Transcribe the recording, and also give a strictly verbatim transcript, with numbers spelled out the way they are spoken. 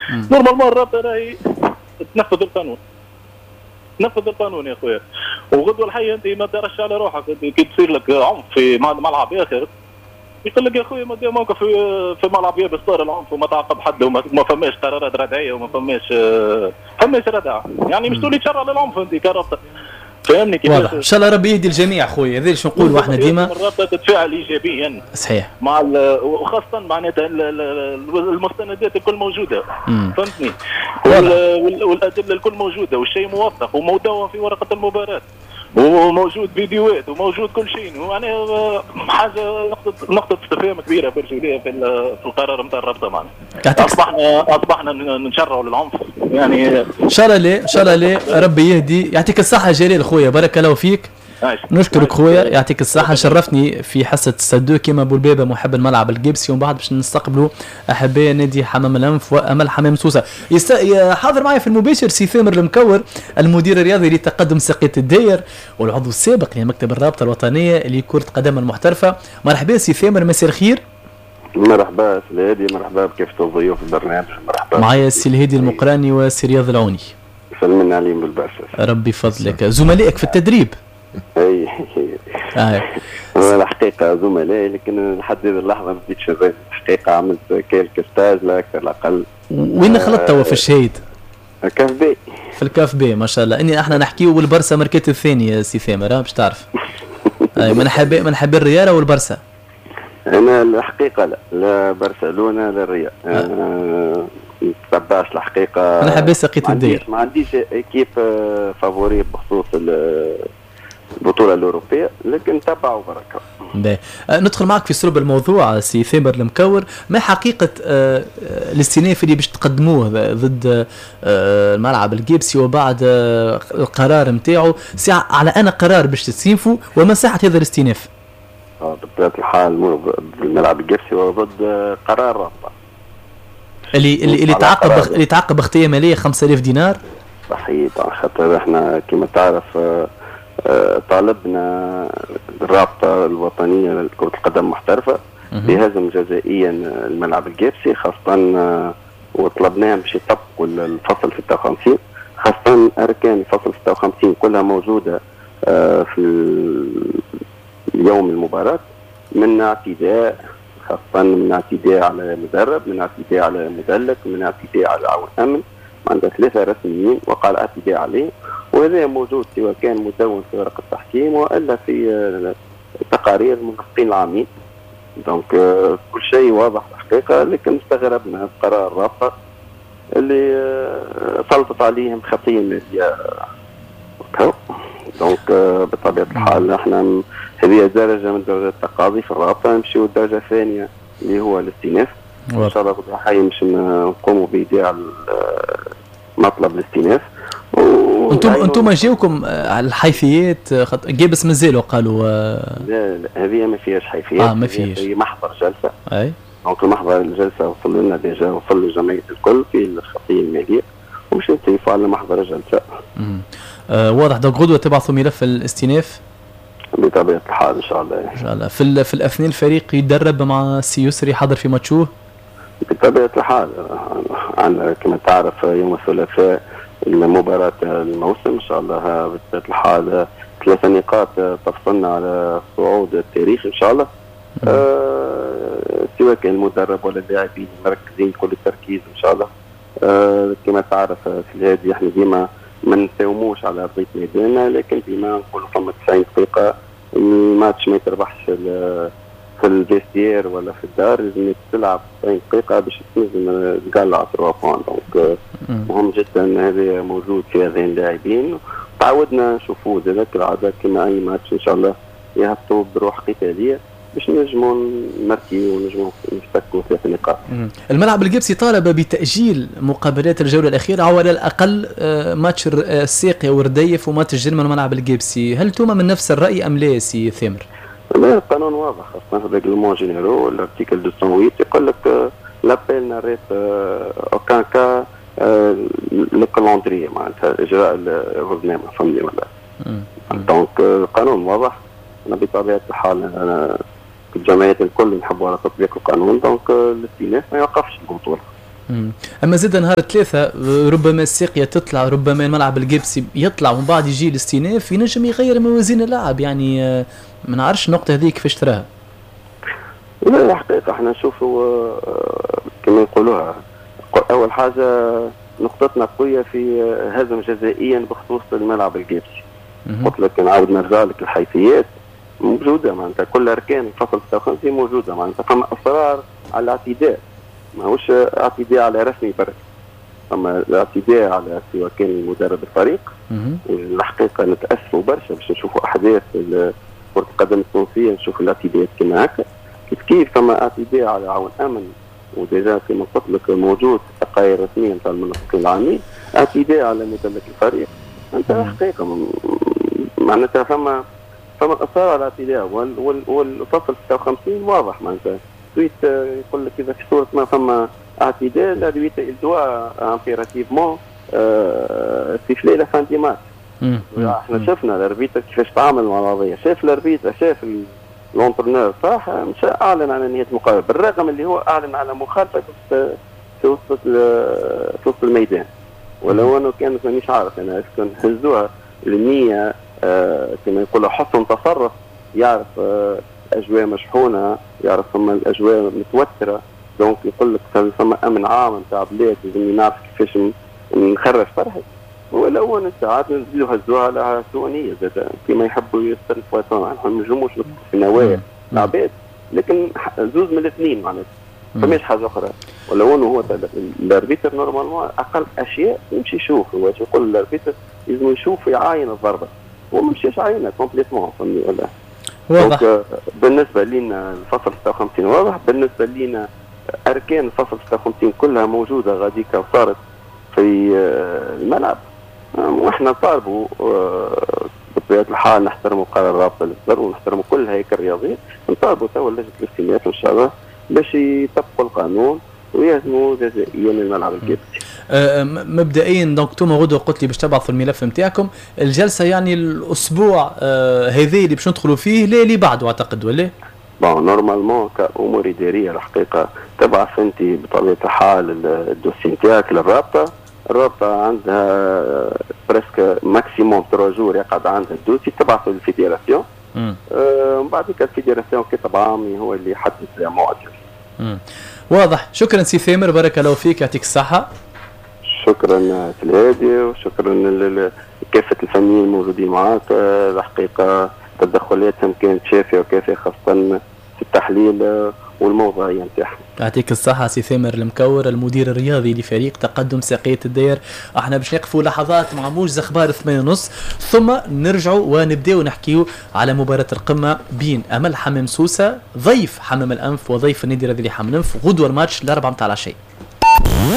نورمالمون الرابطه راهي تنفذ القانون، نفذ القانون يا خويا. وغدوه الحيه انت ما ترش على روحك كي تصير لك عنف في ملعب اخر، يقول لك يا خويا ما دام موقف في في ملعب يابس صار العنف وما تعاقب حد وما ما فماش قرارات ردعيه وما فماش فماش ردع، يعني مش تولي تشرع للعنف انت كرابطه، فهمني كيفاش. واضح. ان شاء الله ربي يهدي الجميع خويا، هذا اللي شو نقولوا احنا ديما. الرابطه تتفاعل ايجابيا صحيح مع وخاصه معناتها المستندات الكل موجوده، فهمتني، والادله الكل موجوده والشيء موثق ومدون في ورقه المباراه وموجود فيديوهات وموجود كل شيء، يعني حاجه نقطه نقطه استفهام كبيره برشا في في القرار نتاع الرابطه معنا. اصبحنا اصبحنا نشرعوا للعنف يعني. ان شاء الله لا ان شاء الله لا ربي يهدي. يعطيك الصحه جلال خويا، بارك الله فيك. نشكرك خويا، يعطيك الصحة. شرفني في حصة الصدو كيما بولبابة محب الملعب الجيبسي، ومن بعد باش نستقبلوا أحباء نادي حمام الأنف وأمل حمام سوسة. يست... حاضر معي في المباشر سي ثامر المكور، المدير الرياضي لتقدم ساقية الداير والعضو السابق لمكتب الرابطة الوطنية لكرة قدم المحترفة. مرحبا سي ثامر، مساء الخير. مرحبا سي الهادي، مرحبا بكافة الضيوف البرنامج. مرحبا معايا السي الهادي المقراني والسي رياض العوني. سلمنا عليهم بالبعثة. ربي فضلك. زملائك في التدريب؟ اي اه الحقيقه زملائي، لكن لحد هذه اللحظه ما بديتش شغال الحقيقه. عملت كيلك ستاج لا اكثر لا اقل. وين خلطت توا في الشهيد؟ كاف بي. في الكاف بي ما شاء الله. اني احنا نحكيو بالبرسا ماركات الثاني سي ثامر باش تعرف. اي من حب من حب الريال والبرسا. انا الحقيقه لا لا برشلونه لا الريال. أه ما تتبعش الحقيقه. انا حبيت سقيت الدير. ما عنديش ايكيب فافوري بخصوص البطوله الاوروبيه، لكن تبعوا بركه. باهي ندخل معك في صلب الموضوع سي ثامر المكور. ما حقيقه آه الاستئناف اللي باش تقدموه ضد آه الملعب الجيبسي وبعد آه القرار نتاعو؟ ساعه على انا قرار باش تستنفوا وما ساحه هذا الاستئناف؟ اه بطبيعه الحال الملعب الجيبسي وضد قرار رابطه اللي اللي اللي تعاقب بخ... اللي تعاقب بخطيه ماليه خمسة آلاف دينار. صحيح، خاطر احنا كما تعرف طالبنا الرابطه الوطنيه لكره القدم المحترفه بهزم جزائيا الملعب الجيبسي، خاصه وطلبناهم باش يطبقوا الفصل ستة وخمسين، خاصه اركان الفصل ستة وخمسين كلها موجوده في اليوم المباراه، من اعتداء خاصة من اعتداء على مدرب، من اعتداء على مدلك، من اعتداء على عون امن. عندنا ثلاثة رسميين وقع الاعتداء عليه، وهذا موجود سواء كان مدون في ورقة التحكيم والا في تقارير المنسقين العامين. دونك كل شيء واضح الحقيقة، لكن استغربنا قرار الرابطة اللي سلطت عليهم خطية مالية. دونك بطبيعة الحال احنا هذه درجة من درجات التقاضي في الرابطة، نمشيو الدرجة الثانية اللي هو الاستئناف. ان شاء الله بكره حي مش نقوموا بإيداع مطلب الاستئناف. انتم انتم جاوكم على الحيثيات جابس مازالوا قالوا؟ لا لا هذه ما فيهاش حيثيات. اه ما فيهاش. هي محضر جلسة. اي دونك محضر الجلسة وصل لنا ديجا، وصل للجمعية الكل في الخطية المالية، ومش نتيفوا على محضر الجلسة. امم آه واضح. دونك غدوة تبعثوا ملف الاستئناف بطبيعة الحال ان شاء الله. ان شاء الله. في في الاثنين الفريق يدرب مع السي يسري حضر في ماتشوه بطبيعة الحال. عندنا كما تعرف يوم الثلاثاء المباراة الموسم ان شاء الله. بطبيعة الحال ثلاثة نقاط تفصلنا على صعود التاريخ ان شاء الله. آه سواء كان المدرب ولا اللاعبين مركزين كل التركيز ان شاء الله. آه كما تعرف في الهادي احنا ديما ما نساوموش على ارضيه ميداننا، لكن ديما نقولوا فما تسعين دقيقه الماتش ما يتربحش في الفيستير ولا في الدار، لازم تلعب تسعين دقيقه باش تنجم تقلع ثلاثة بوان. دونك مهم جدا هذا موجود في هذين اللاعبين. تعودنا نشوفوا ذلك العاده كما اي ماتش ان شاء الله يهبطوا بروح قتاليه باش نجموا نركي ونجموا نفتكوا ثلاث نقاط. الملعب الجيبسي طالب بتأجيل مقابلات الجولة الأخيرة أو على الأقل ماتش الساقية ورديف وماتش الجرمن الملعب الجيبسي. هل توما من نفس الرأي أم لا سي ثامر؟ القانون واضح، خاصة في الريغلمون جينيرو الارتيكل مئتين وثمانية يقول لك لابيل ناريت اوكان كا لو كالندري معناتها إجراء البرنامج فهمني ولا. دونك القانون واضح. أنا بطبيعة الحال أنا الجمعيات الكل نحبوا على تطبيق القانون، دونك الاستئناف ما يوقفش البطولة. اما زاد نهار ثلاثه ربما الساقيه تطلع، ربما الملعب الجبسي يطلع ومن بعد يجي الاستئناف ينجم يغير موازين اللعب، يعني ما نعرفش النقطه هذه كيفاش تراها. لا الحقيقه احنا نشوفوا كما يقولوها، اول حاجه نقطتنا قويه في هزم جزائيا بخصوص الملعب الجبسي. قلت لك نعاود نرجع لك الحيثيات موجوده، معناتها كل اركان الفصل ستة وخمسين موجوده، معناتها فما اصرار على الاعتداء، ماهوش اعتداء على رسمي برك، اما الاعتداء على سواء كان مدرب الفريق. والحقيقه نتاسفوا برشا باش نشوفوا احداث كره القدم التونسيه، نشوفوا الاعتداءات كما هكا، كيف كيف فما اعتداء على عون امن، وديجا كما قلت لك موجود تقارير رسميه نتاع المنسقين العامين، اعتداء على مدلك الفريق. انت الحقيقه معناتها فما فما اصرار على الاعتداء، والفصل ستة وخمسين واضح معناتها تويت يقول لك اذا في صوره ما فما اعتداء لا دويت الدواء امبيراتيفمون في ليله فان دي ماتش. احنا شفنا الاربيتر كيفاش تعامل مع القضيه، شاف الاربيتر شاف الانترنور صح مش اعلن على نيه مقابله، بالرغم اللي هو اعلن على مخالفه في وسط في وسط الميدان، ولو انه كان مانيش عارف انا كان هزوها النيه آه كما يقولوا حسن تصرف، يعرف آه اجواء مشحونه، يعرف ثم الاجواء متوتره، دونك يقول لك ثم امن عام نتاع بلاد لازم نعرف كيفاش نخرج فرحي، ولو ان ساعات نزيدوا هزوها لها سوء نيه زاد كما يحبوا يستنفوا، احنا ما نجموش في نوايا العباد، لكن زوز من الاثنين معناتها فماش حاجه اخرى. ولو انه هو الاربيتر نورمالمون اقل اشياء يمشي يشوف، هو يقول الاربيتر لازم يشوف يعاين الضربه، هو ما مشيش عاينه كومبليتمون فهمني ولا واضح. بالنسبه لنا الفصل ستة وخمسين واضح، بالنسبه لنا اركان الفصل ستة وخمسين كلها موجوده غاديكا وصارت في الملعب، واحنا نطالبوا بطبيعه الحال نحترموا قرار رابطه الاسر ونحترموا كل الهيكل الرياضيه، نطالبوا توا لجنه الاستئناف ان شاء الله باش يطبقوا القانون ويهزموا جزائيا الملعب الجبسي. أه مبدئيا دونك انتم غدوه قلت لي باش تبعثوا الملف نتاعكم، الجلسه يعني الاسبوع أه هذه اللي باش ندخلوا فيه لا اللي بعده اعتقد ولا؟ بون نورمالمون كامور اداريه الحقيقه تبعث انت بطبيعه الحال الدوسي نتاعك للرابطه، الرابطه عندها بريسك ماكسيموم ثلاثة جور يقعد عندها الدوسي، تبعثوا للفيدراسيون ومن أه بعد كده الفيدراسيون كتب عامي هو اللي يحدد موعد. واضح. شكرا سي ثامر، بارك الله فيك، يعطيك الصحه. شكرا سي الهادي، وشكرا لكافه الفنيين الموجودين معاك، الحقيقه تدخلاتهم كانت شافيه وكافيه خاصه في التحليل والموضوعيه نتاعهم. يعطيك الصحه سي ثامر المكور المدير الرياضي لفريق تقدم ساقية الدير. احنا باش نقفوا لحظات مع موجز اخبار ثمانية ونص ثم نرجعوا ونبداو نحكيو على مباراه القمه بين امل حمام سوسه ضيف حمام الانف وضيف النادي الرياضي حمام الانف، غدوه الماتش الاربعه متاع العشيه.